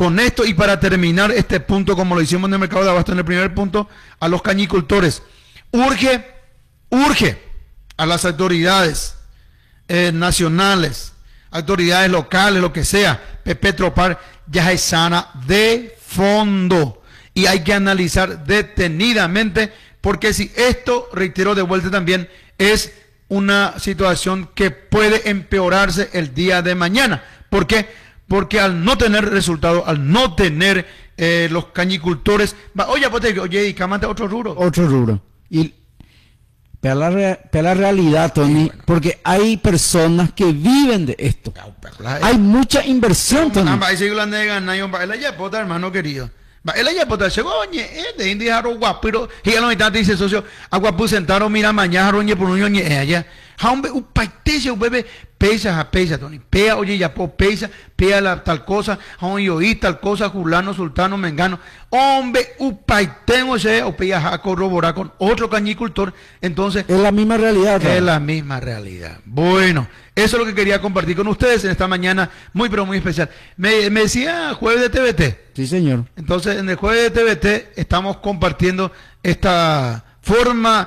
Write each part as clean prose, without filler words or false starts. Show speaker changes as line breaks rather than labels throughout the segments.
con esto y para terminar este punto, como lo hicimos en el mercado de abasto en el primer punto, a los cañicultores. Urge a las autoridades nacionales, autoridades locales, lo que sea, Petropar ya es sana de fondo y hay que analizar detenidamente, porque si esto, reitero de vuelta también, es una situación que puede empeorarse el día de mañana. ¿Por qué? Porque al no tener resultado, al no tener los cañicultores, oye, y cámate otro rubro.
Otro rubro. Y pero la realidad, Tony, bueno, porque hay personas que viven de esto. Hay mucha inversión, Tony.
Hermano querido. Él ya puede ser, oye, de India haro guapiro, y él no dice socio, agua pu sentaro mira mañana roñe por un ñe allá. Haumbe un paitese un bebé pesa a pesa, Tony. Pea, oye, ya po pesa, pea la tal cosa, haun oí tal cosa, fulano, sultano, mengano. Hombre, un paitengo se o pea a corroborar con otro cañicultor, entonces
es la misma realidad, ¿no?
Es la misma realidad. Bueno, eso es lo que quería compartir con ustedes en esta mañana muy pero muy especial. Me decía jueves de TVT.
Sí, señor.
Entonces, en el jueves de TVT estamos compartiendo esta forma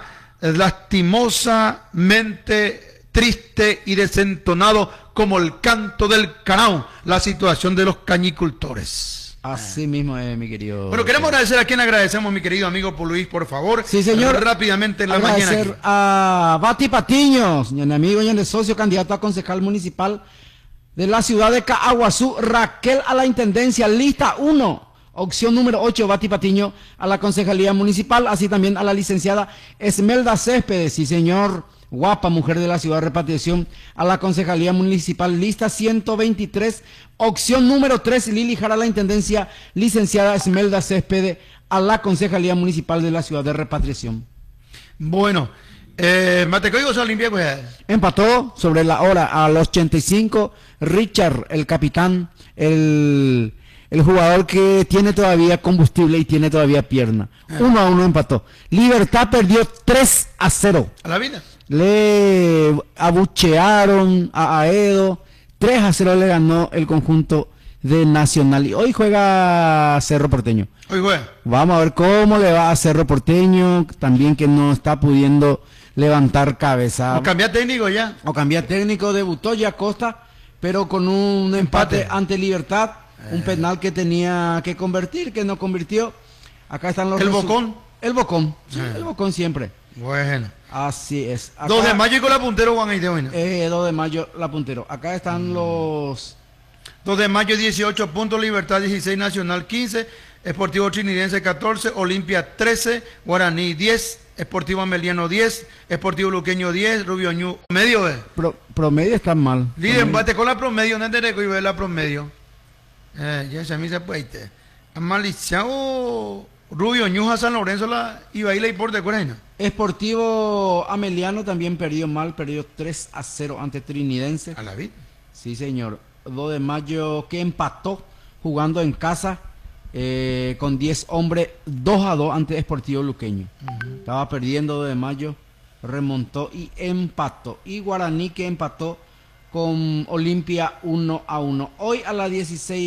lastimosamente triste y desentonado como el canto del canao, la situación de los cañicultores.
Así mismo es, mi querido.
Bueno, queremos agradecer a quien agradecemos, mi querido amigo Paul Luis, por favor.
Sí, señor.
Rápidamente en la mañana.
Agradecer a Bati Patiño, mi amigo y el socio candidato a concejal municipal de la ciudad de Caaguazú, Raquel a la intendencia, lista 1. Opción número 8, Bati Patiño a la concejalía municipal, así también a la licenciada Esmelda Céspedes, sí señor, guapa mujer de la ciudad de Repatriación, a la concejalía municipal, lista 123. Opción número 3, Lili Jara a la intendencia, licenciada Esmelda Céspedes a la concejalía municipal de la ciudad de Repatriación.
Bueno, Matecoigo se limpia, pues.
Empató sobre la hora a los 85, Richard, el capitán, el jugador que tiene todavía combustible y tiene todavía pierna. 1-1 empató. Libertad perdió 3-0.
¿A la vida?
Le abuchearon a Aedo. 3-0 le ganó el conjunto de Nacional. Y hoy juega Cerro Porteño.
Hoy juega.
Vamos a ver cómo le va a Cerro Porteño. También que no está pudiendo levantar cabeza.
O cambiar técnico ya.
O cambiar técnico. Debutó ya Costa, pero con un empate ante Libertad. Un penal que tenía que convertir, que no convirtió. Acá están los...
¿El Bocón?
El Bocón, sí, el Bocón siempre.
Bueno.
Así es. Acá,
2 de mayo y con la puntero, Juan.
2 de mayo, la puntero. Acá están los...
2 de mayo, 18 puntos, Libertad 16, Nacional 15, Esportivo Trinidense 14, Olimpia 13, Guaraní 10, Esportivo Ameliano 10, Esportivo Luqueño 10, Rubio Ñu. ¿Promedio es?
Promedio está mal.
Líder, empate con la promedio, no entenderé que la promedio. Ya se me se puede. Amaliciado Rubio Ñuja San Lorenzo iba a ir por de Cuarena.
Esportivo Ameliano también perdió mal, perdió 3-0 ante Trinidense.
A la vida.
Sí, señor. 2 de mayo que empató jugando en casa con 10 hombres, 2-2 ante Esportivo Luqueño. Estaba perdiendo 2 de mayo, remontó y empató. Y Guaraní que empató con Olimpia 1-1. Hoy a las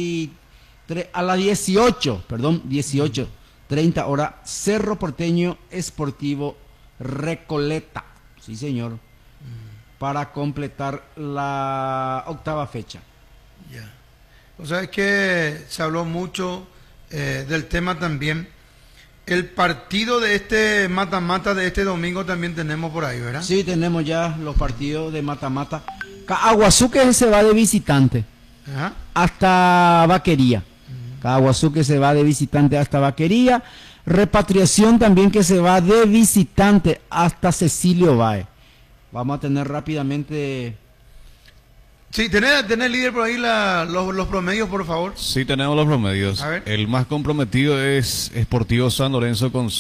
18:30 horas, Cerro Porteño Esportivo Recoleta. Sí, señor. Para completar la 8ª fecha.
Ya. O sea, es que se habló mucho del tema también. El partido de este mata-mata de este domingo también tenemos por ahí, ¿verdad?
Sí, tenemos ya los partidos de mata-mata. Caaguazú que se va de visitante.
Ajá.
Hasta Vaquería. Caaguazú que se va de visitante hasta Vaquería. Repatriación también que se va de visitante hasta Cecilio Báez. Vamos a tener rápidamente...
Sí, tener líder por ahí los promedios, por favor.
Sí, tenemos los promedios. El más comprometido es Esportivo San Lorenzo con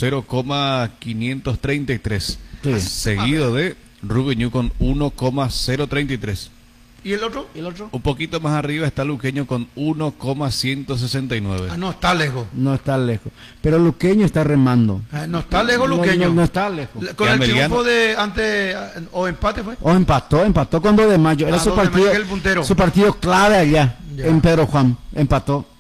0,533. Sí. Seguido de Rubio Ñu con 1,033.
¿Y el otro?
Un poquito más arriba está Luqueño con 1,169.
No está lejos.
No está lejos. Pero Luqueño está remando.
No está lejos Luqueño.
No está lejos.
Con el triunfo de antes, o empate fue.
O empató con 2 de mayo. Era su partido clave allá, en Pedro Juan. Empató.